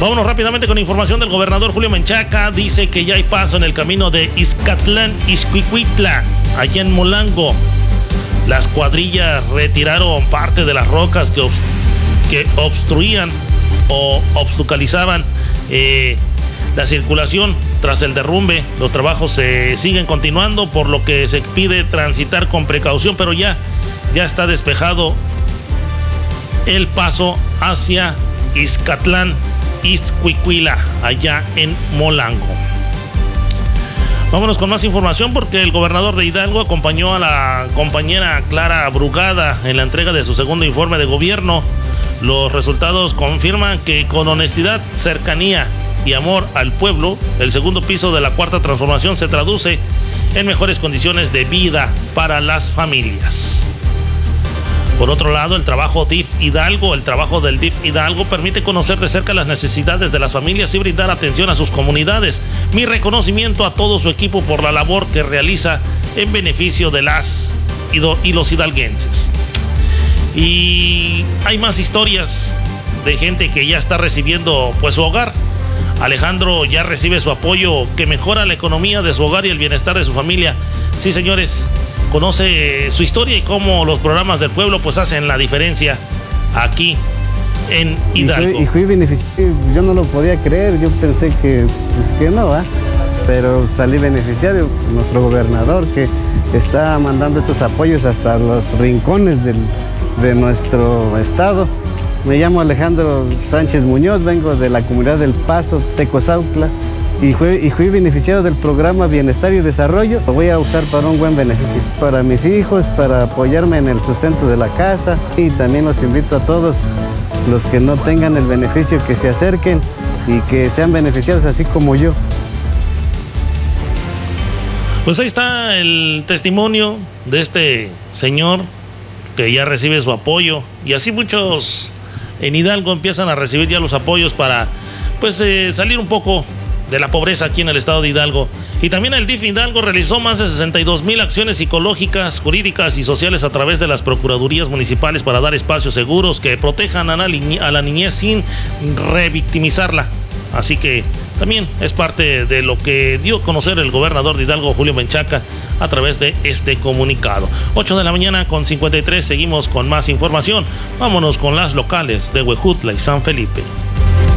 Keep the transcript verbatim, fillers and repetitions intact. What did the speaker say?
Vámonos rápidamente con información del gobernador Julio Menchaca. Dice que ya hay paso en el camino de Izcatlán, Ixcuicuitla, allá en Molango. Las cuadrillas retiraron parte de las rocas que, obst- que obstruían o obstaculizaban eh, la circulación tras el derrumbe. Los trabajos se siguen continuando, por lo que se pide transitar con precaución, pero ya, ya está despejado el paso hacia Izcatlán, Ixcuicuila, allá en Molango. Vámonos con más información, porque el gobernador de Hidalgo acompañó a la compañera Clara Brugada en la entrega de su segundo informe de gobierno. Los resultados confirman que con honestidad, cercanía y amor al pueblo, el segundo piso de la Cuarta Transformación se traduce en mejores condiciones de vida para las familias. Por otro lado, el trabajo D I F Hidalgo, el trabajo del D I F Hidalgo permite conocer de cerca las necesidades de las familias y brindar atención a sus comunidades. Mi reconocimiento a todo su equipo por la labor que realiza en beneficio de las y los hidalguenses. Y hay más historias de gente que ya está recibiendo pues su hogar. Alejandro ya recibe su apoyo que mejora la economía de su hogar y el bienestar de su familia. Sí, señores, conoce su historia y cómo los programas del pueblo pues hacen la diferencia aquí en Hidalgo. Y fui, y fui beneficiario, yo no lo podía creer, yo pensé que, pues, que no, ¿eh? Pero salí beneficiario. Nuestro gobernador que está mandando estos apoyos hasta los rincones del, de nuestro estado. Me llamo Alejandro Sánchez Muñoz, vengo de la comunidad del Paso, Tecozautla, y fui, y fui beneficiado del programa Bienestar y Desarrollo. Lo voy a usar para un buen beneficio, para mis hijos, para apoyarme en el sustento de la casa, y también los invito a todos los que no tengan el beneficio que se acerquen y que sean beneficiados así como yo. Pues ahí está el testimonio de este señor que ya recibe su apoyo, y así muchos en Hidalgo empiezan a recibir ya los apoyos para pues eh, salir un poco de la pobreza aquí en el estado de Hidalgo. Y también el D I F Hidalgo realizó más de sesenta y dos mil acciones psicológicas, jurídicas y sociales a través de las procuradurías municipales para dar espacios seguros que protejan a la, niñe- a la niñez sin revictimizarla. Así que también es parte de lo que dio a conocer el gobernador de Hidalgo, Julio Menchaca, a través de este comunicado. ocho de la mañana con cincuenta y tres, seguimos con más información. Vámonos con las locales de Huejutla y San Felipe.